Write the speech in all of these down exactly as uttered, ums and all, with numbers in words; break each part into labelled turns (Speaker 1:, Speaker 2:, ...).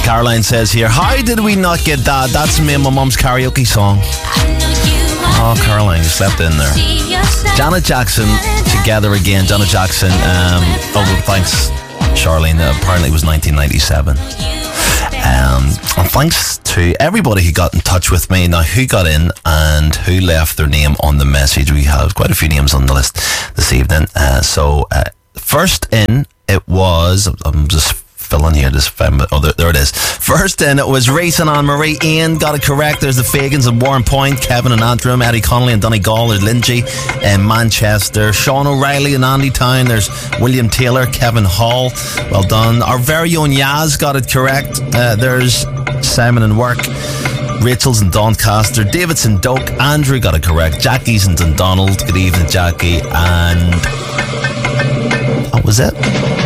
Speaker 1: Caroline says here, how did we not get that? That's me and my mum's karaoke song. Oh, Caroline, you slept in there. Janet Jackson, Together Again. Janet Jackson, um, oh, thanks, Charlene. Uh, apparently it was nineteen ninety-seven. Um, and thanks to everybody who got in touch with me. Now, who got in and who left their name on the message. We have quite a few names on the list this evening. Uh, so, uh, first in, it was, I'm just filling here, this, oh, there, there it is. First in, it was Reese and Anne-Marie. Ian got it correct. There's the Fagans and Warren Point, Kevin and Antrim, Eddie Connolly and Donegal. There's Lindsay in Manchester, Sean O'Reilly in Andy Town. There's William Taylor, Kevin Hall. Well done. Our very own Yaz got it correct. Uh, there's Simon and Work, Rachel's in Doncaster, Davidson Doak, Andrew got it correct, Jackie's in Dundonald. Good evening, Jackie. And that was it.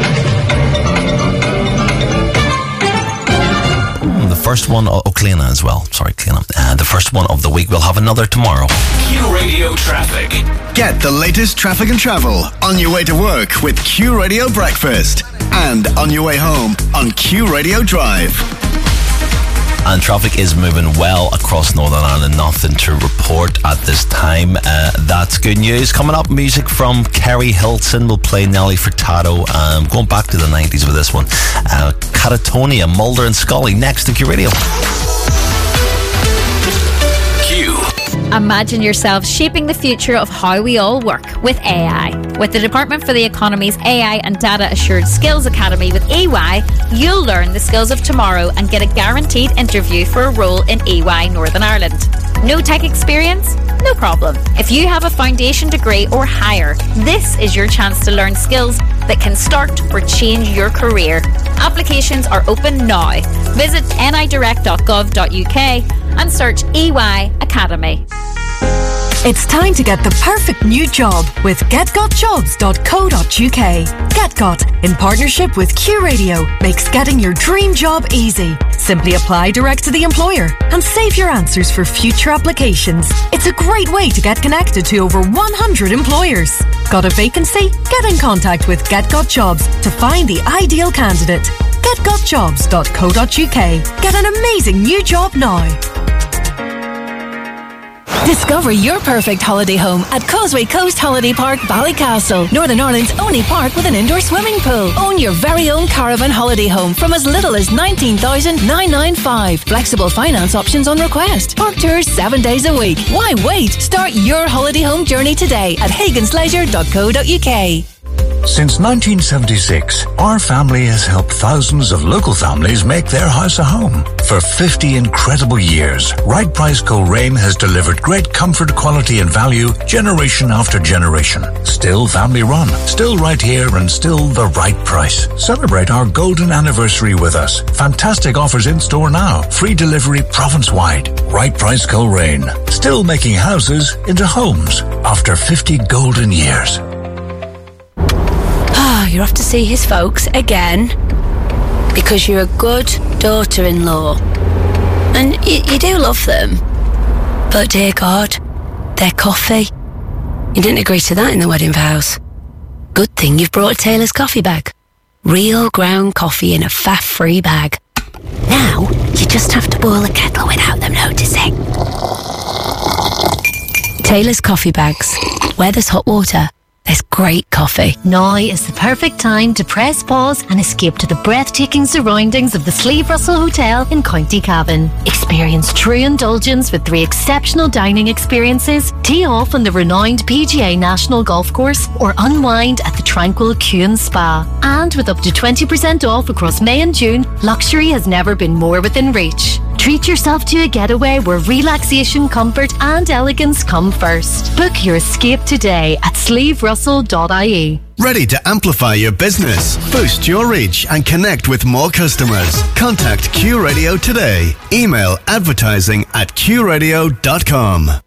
Speaker 1: The first one, oh, Cleana as well. Sorry, Cleana. Uh, the first one of the week. We'll have another tomorrow.
Speaker 2: Q Radio Traffic.
Speaker 3: Get the latest traffic and travel on your way to work with Q Radio Breakfast and on your way home on Q Radio Drive.
Speaker 1: And traffic is moving well across Northern Ireland. Nothing to report at this time. Uh, that's good news. Coming up, music from Kerry Hilton. We'll play Nelly Furtado. Um, going back to the nineties with this one. Uh, Catatonia, Mulder and Scully. Next to Q Radio.
Speaker 2: Q.
Speaker 4: Imagine yourself shaping the future of how we all work with A I. With the Department for the Economy's A I and Data Assured Skills Academy with E Y, you'll learn the skills of tomorrow and get a guaranteed interview for a role in E Y Northern Ireland. No tech experience? No problem. If you have a foundation degree or higher, this is your chance to learn skills that can start or change your career. Applications are open now. Visit n i direct dot gov dot u k and search E Y Academy.
Speaker 5: It's time to get the perfect new job with get got jobs dot co dot u k. GetGot, in partnership with Q Radio, makes getting your dream job easy. Simply apply direct to the employer and save your answers for future applications. It's a great way to get connected to over one hundred employers. Got a vacancy? Get in contact with GetGot Jobs to find the ideal candidate. get got jobs dot co dot u k. Get an amazing new job now.
Speaker 6: Discover your perfect holiday home at Causeway Coast Holiday Park, Ballycastle, Northern Ireland's only park with an indoor swimming pool. Own your very own caravan holiday home from as little as nineteen thousand nine hundred ninety-five. Flexible finance options on request. Park tours seven days a week. Why wait? Start your holiday home journey today at hagans leisure dot co dot u k.
Speaker 7: Since nineteen seventy-six, our family has helped thousands of local families make their house a home. For fifty incredible years, Right Price Coleraine has delivered great comfort, quality and value generation after generation. Still family run, still right here and still the right price. Celebrate our golden anniversary with us. Fantastic offers in store now. Free delivery province-wide. Right Price Coleraine. Still making houses into homes after fifty golden years.
Speaker 8: You're off to see his folks again because you're a good daughter-in-law and y- you do love them, but dear God, their coffee, you didn't agree to that in the wedding vows. Good thing you've brought a Taylor's coffee bag. Real ground coffee in a faff-free bag. Now you just have to boil a kettle without them noticing. Taylor's coffee bags. Where there's hot water, there's great coffee.
Speaker 9: Now is the perfect time to press pause and escape to the breathtaking surroundings of the Slieve Russell Hotel in County Cavan. Experience true indulgence with three exceptional dining experiences, tee off on the renowned P G A National Golf Course, or unwind at the tranquil Kuhn Spa. And with up to twenty percent off across May and June, luxury has never been more within reach. Treat yourself to a getaway where relaxation, comfort and elegance come first. Book your escape today at sleeve russell dot I E.
Speaker 3: Ready to amplify your business, boost your reach and connect with more customers? Contact Q Radio today. Email advertising at q radio dot com.